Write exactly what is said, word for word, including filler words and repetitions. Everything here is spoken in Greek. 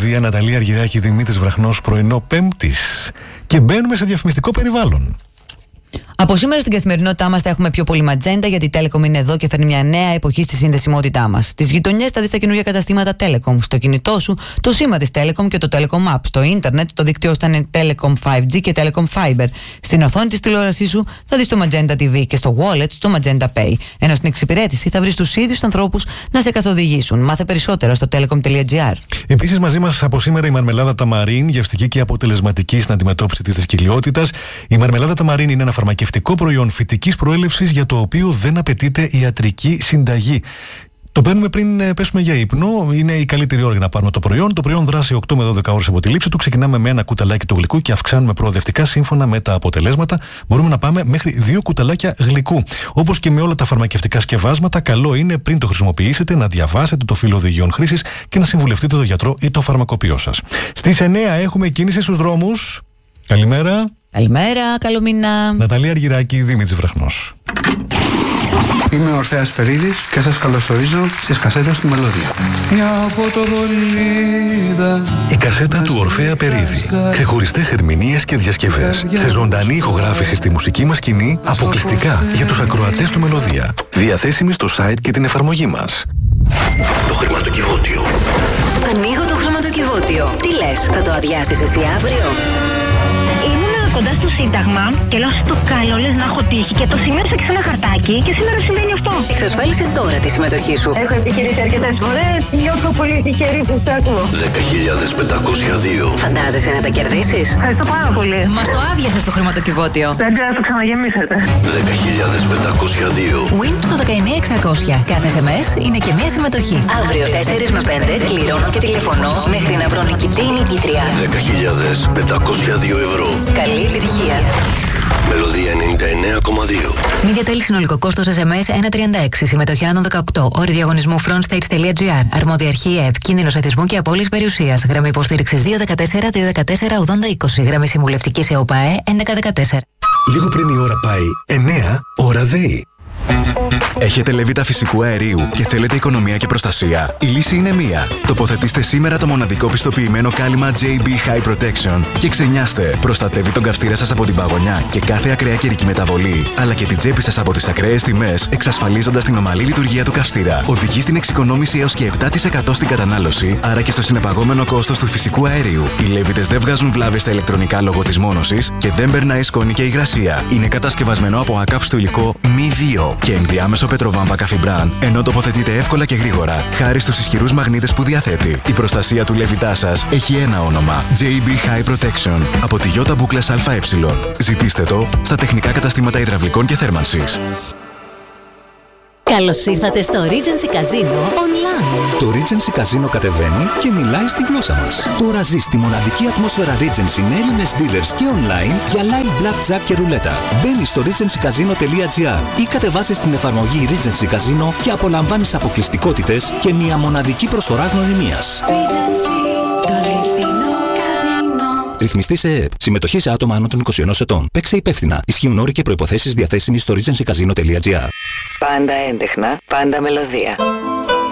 μελωδία, Ναταλία Αργυράκη, Δημήτρης Βραχνός, πρωινό Πέμπτης. Και μπαίνουμε σε διαφημιστικό περιβάλλον. Από σήμερα στην καθημερινότητά μας θα έχουμε πιο πολύ ματζέντα, γιατί η Telecom είναι εδώ και φέρνει μια νέα εποχή στη συνδεσιμότητά μας. Στις γειτονιές θα δεις τα καινούργια καταστήματα Telecom. Στο κινητό σου το σήμα της Telecom και το Telecom App. Στο ίντερνετ το δίκτυό θα είναι Telecom φάιβ τζι και Telecom Fiber. Στην οθόνη της τηλεόρασής σου θα δεις το Magenta τι βι και στο wallet το Magenta Pay. Ενώ στην εξυπηρέτηση θα βρεις τους ίδιους ανθρώπους να σε καθοδηγήσουν. Μάθε περισσότερα στο telecom τελεία gr. Επίσης, μαζί μας από σήμερα η μαρμελάδα Ταμαρίν, γευστική και αποτελεσματική στην αντιμετώπιση της δυσκολιότητας. Η μαρμελάδα Ταμαρίν είναι ένα φαρμακευτικό προϊόν φυτικής προέλευσης για το οποίο δεν απαιτείται ιατρική συνταγή. Το παίρνουμε πριν πέσουμε για ύπνο. Είναι η καλύτερη ώρα για να πάρουμε το προϊόν. Το προϊόν δράσει οκτώ με δώδεκα ώρες από τη λήψη του. Ξεκινάμε με ένα κουταλάκι του γλυκού και αυξάνουμε προοδευτικά σύμφωνα με τα αποτελέσματα. Μπορούμε να πάμε μέχρι δύο κουταλάκια γλυκού. Όπως και με όλα τα φαρμακευτικά σκευάσματα, καλό είναι πριν το χρησιμοποιήσετε να διαβάσετε το φύλλο οδηγιών χρήσης και να συμβουλευτείτε τον γιατρό ή το φαρμακοποιό σας. Στις εννιά έχουμε κίνηση στους δρόμους. Καλημέρα. Καλημέρα, καλό μήνα. Ναταλία Αργυράκη, Δημήτρης Βραχνός. Είμαι ο Ορφέας Περίδης και σας καλωσορίζω στις κασέτες του Μελωδία. Η κασέτα του Ορφέα Περίδη. Ξεχωριστές ερμηνείες και διασκευές. Σε ζωντανή ηχογράφηση στη μουσική μας σκηνή, αποκλειστικά για τους ακροατές του Μελωδία. Διαθέσιμη στο site και την εφαρμογή μας. Το χρηματοκιβώτιο. Ανοίγω το χρηματοκιβώτιο. Τι λες, θα το αδειάσεις εσύ αύριο? Κοντά στο Σύνταγμα και λέω στο καλό λες να έχω τύχει και το σημείωσα και σε ένα χαρτάκι και σήμερα συμβαίνει αυτό. Εξασφάλισε τώρα τη συμμετοχή σου. Έχω επιχειρήσει αρκετές φορές, νιώθω πολύ τυχερή που σ' ακούω. δέκα χιλιάδες πεντακόσια δύο. Φαντάζεσαι να τα κερδίσεις? Ευχαριστώ πάρα πολύ. Μας το άδειασε στο χρηματοκιβώτιο. Πρέπει να το ξαναγεμίσετε. δέκα χιλιάδες πεντακόσια δύο. Win στο δεκαεννιά εξακόσια. Κάθε ες εμ ες είναι και μία συμμετοχή. Αύριο τέσσερα με πέντε κληρώνω και τηλεφωνώ μέχρι να βρω νικητή ή νικήτρια. δέκα χιλιάδες πεντακόσια δύο ευρώ. Καλή επιτυχία. Μελωδία ενενήντα εννέα κόμμα δύο. Μίδια τέλη συνολικό κόστος ες εμ ες ένα τριάντα έξι. Συμμετοχή άνω των δεκαοκτώ. Όροι διαγωνισμού frontstage τελεία gr. Αρμόδια αρχή ΕΕΠ. Κίνδυνος εθισμού και απώλειας περιουσίας. Γραμμή υποστήριξης δύο δεκατέσσερα δύο δεκατέσσερα ογδόντα είκοσι. Γραμμή συμβουλευτικής ΕΟΠΑΕ έντεκα δεκατέσσερα. Λίγο πριν η ώρα πάει εννιά, ώρα ΔΕΗ. Έχετε λεβίτα φυσικού αερίου και θέλετε οικονομία και προστασία? Η λύση είναι μία. Τοποθετήστε σήμερα το μοναδικό πιστοποιημένο κάλυμα τζέι μπι High Protection και ξενιάστε. Προστατεύει τον καυστήρα σας από την παγωνιά και κάθε ακραία καιρική μεταβολή, αλλά και την τσέπη σας από τις ακραίες τιμές, εξασφαλίζοντας την ομαλή λειτουργία του καυστήρα. Οδηγεί στην εξοικονόμηση έως και επτά τοις εκατό στην κατανάλωση, άρα και στο συνεπαγόμενο κόστος του φυσικού αερίου. Οι λέβητες δεν βγάζουν βλάβες στα ηλεκτρονικά λόγω της μόνωσης και δεν περνάει σκόνη και υγρασία. Είναι κατασκευασμένο από ακάψτο υλικό μη δύο και ενδιάμεσο πετροβάμβα καφιμπράν, ενώ τοποθετείται εύκολα και γρήγορα, χάρη στους ισχυρούς μαγνήτες που διαθέτει. Η προστασία του λεβιτά σας έχει ένα όνομα: τζέι μπι High Protection από τη Ιώτα Μπούκλας ΑΕ. Ζητήστε το στα τεχνικά καταστήματα υδραυλικών και θέρμανσης. Καλώς ήρθατε στο Regency Casino Online. Το Regency Casino κατεβαίνει και μιλάει στη γλώσσα μας. Τώρα ζεις τη μοναδική ατμόσφαιρα Regency με Έλληνες dealers και online για live blackjack και ρουλέτα. Μπαίνεις στο regency casino τελεία gr ή κατεβάζεις την εφαρμογή Regency Casino και απολαμβάνεις αποκλειστικότητες και μια μοναδική προσφορά γνωριμίας. Ρυθμιστή σε ΕΕΠ. Συμμετοχή σε άτομα άνω των είκοσι ενός ετών. Παίξε υπεύθυνα. Ισχύουν όροι και προϋποθέσεις διαθέσιμοι στο regency casino τελεία gr. Πάντα έντεχνα, πάντα μελωδία.